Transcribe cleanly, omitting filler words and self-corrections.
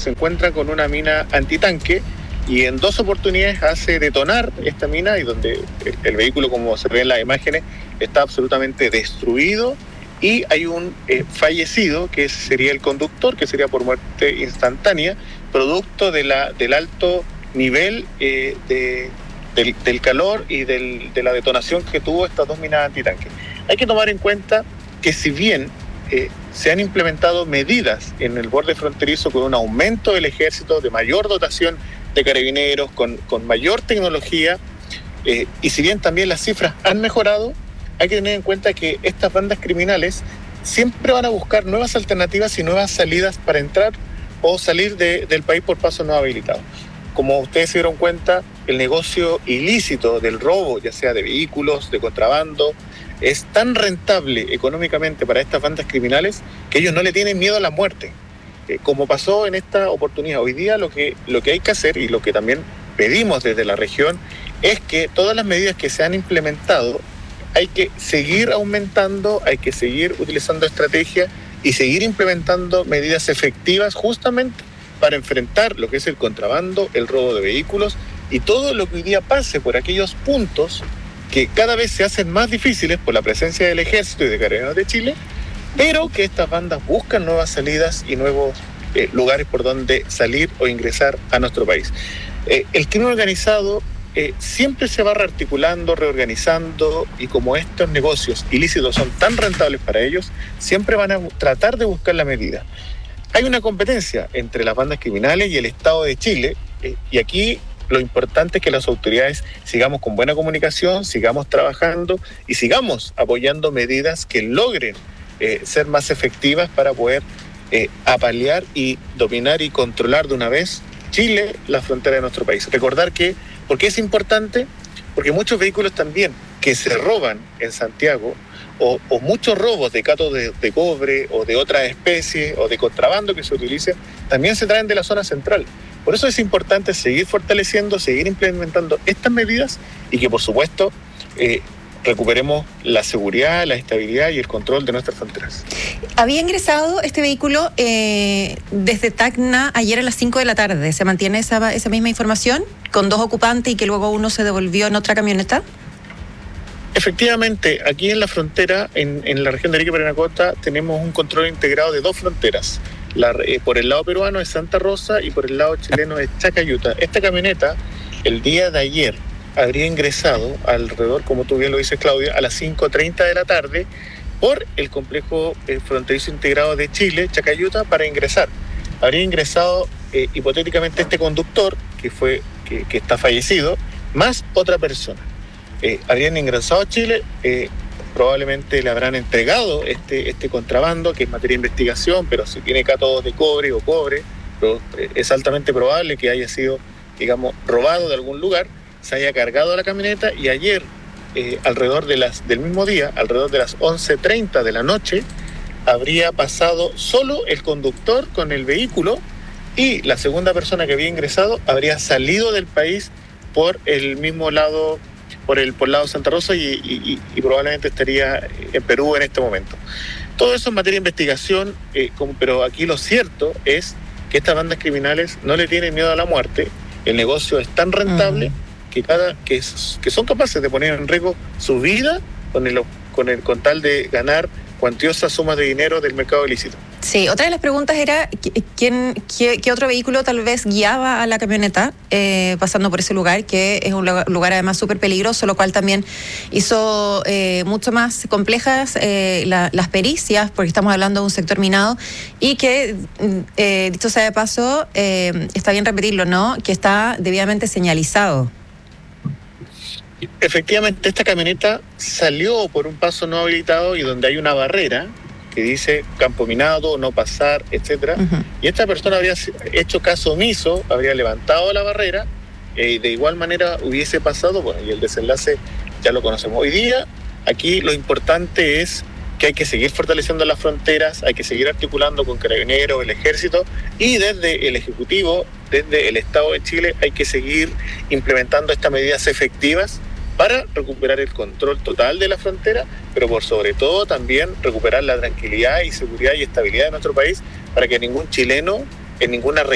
se encuentra con una mina antitanque y en 2 oportunidades hace detonar esta mina y donde el vehículo, como se ve en las imágenes, está absolutamente destruido y hay un fallecido, que sería el conductor, que sería por muerte instantánea, producto del alto nivel del calor y de la detonación que tuvo estas 2 minas antitanque. Hay que tomar en cuenta que si bien se han implementado medidas en el borde fronterizo con un aumento del ejército, de mayor dotación de carabineros, con mayor tecnología, y si bien también las cifras han mejorado, hay que tener en cuenta que estas bandas criminales siempre van a buscar nuevas alternativas y nuevas salidas para entrar o salir del país por pasos no habilitados. Como ustedes se dieron cuenta, el negocio ilícito del robo, ya sea de vehículos, de contrabando, es tan rentable económicamente para estas bandas criminales que ellos no le tienen miedo a la muerte. Como pasó en esta oportunidad, hoy día lo que hay que hacer y lo que también pedimos desde la región es que todas las medidas que se han implementado hay que seguir aumentando, hay que seguir utilizando estrategias y seguir implementando medidas efectivas justamente para enfrentar lo que es el contrabando, el robo de vehículos y todo lo que hoy día pase por aquellos puntos que cada vez se hacen más difíciles por la presencia del Ejército y de Carabineros de Chile, pero que estas bandas buscan nuevas salidas y nuevos lugares por donde salir o ingresar a nuestro país. El crimen organizado siempre se va rearticulando, reorganizando, y como estos negocios ilícitos son tan rentables para ellos, siempre van a tratar de buscar la medida. Hay una competencia entre las bandas criminales y el Estado de Chile, y aquí lo importante es que las autoridades sigamos con buena comunicación, sigamos trabajando y sigamos apoyando medidas que logren ser más efectivas para poder apalear y dominar y controlar de una vez Chile, la frontera de nuestro país. Recordar que, ¿por qué es importante? Porque muchos vehículos también que se roban en Santiago, o muchos robos de catos de cobre o de otras especies o de contrabando que se utilicen, también se traen de la zona central. Por eso es importante seguir fortaleciendo, seguir implementando estas medidas y que, por supuesto, recuperemos la seguridad, la estabilidad y el control de nuestras fronteras. Había ingresado este vehículo desde Tacna ayer a las 5 de la tarde. ¿Se mantiene esa misma información con 2 ocupantes y que luego uno se devolvió en otra camioneta? Efectivamente, aquí en la frontera, en la región de Arica y Parinacota, tenemos un control integrado de 2 fronteras. Por el lado peruano es Santa Rosa y por el lado chileno es Chacayuta. Esta camioneta, el día de ayer, habría ingresado alrededor, como tú bien lo dices, Claudia, a las 5:30 de la tarde por el complejo fronterizo integrado de Chile, Chacayuta, para ingresar. Habría ingresado hipotéticamente este conductor, que está fallecido, más otra persona. Habrían ingresado a Chile, probablemente le habrán entregado este contrabando, que es materia de investigación, pero si tiene cátodos de cobre, es altamente probable que haya sido, robado de algún lugar, se haya cargado a la camioneta y ayer, alrededor del mismo día, alrededor de las 11:30 de la noche, habría pasado solo el conductor con el vehículo y la segunda persona que había ingresado habría salido del país por el mismo lado, por el lado de Santa Rosa y probablemente estaría en Perú en este momento. Todo eso es materia de investigación, pero aquí lo cierto es que estas bandas criminales no le tienen miedo a la muerte. El negocio es tan rentable que son capaces de poner en riesgo su vida con tal de ganar cuantiosas sumas de dinero del mercado ilícito. Sí, otra de las preguntas era ¿qué otro vehículo tal vez guiaba a la camioneta pasando por ese lugar, que es un lugar además súper peligroso, lo cual también hizo mucho más complejas las pericias, porque estamos hablando de un sector minado y que, dicho sea de paso, está bien repetirlo, ¿no?, que está debidamente señalizado. Efectivamente, esta camioneta salió por un paso no habilitado y donde hay una barrera que dice campo minado, no pasar, etcétera. Y esta persona habría hecho caso omiso, habría levantado la barrera y de igual manera hubiese pasado, y el desenlace ya lo conocemos. Hoy día, aquí lo importante es que hay que seguir fortaleciendo las fronteras, hay que seguir articulando con Carabineros, el Ejército, y desde el Ejecutivo, desde el Estado de Chile, hay que seguir implementando estas medidas efectivas para recuperar el control total de la frontera, pero por sobre todo también recuperar la tranquilidad y seguridad y estabilidad de nuestro país para que ningún chileno en ninguna región